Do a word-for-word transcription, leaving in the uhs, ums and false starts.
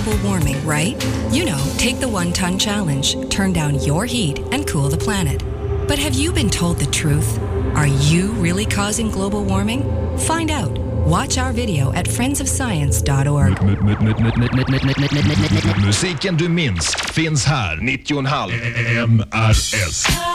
global warming, right? You know, take the one-ton challenge, turn down your heat and cool the planet. But have you been told the truth? Are you really causing global warming? Find out. Watch our video at friends of science dot org. Musiken du minns finns här. nittio komma fem M R S.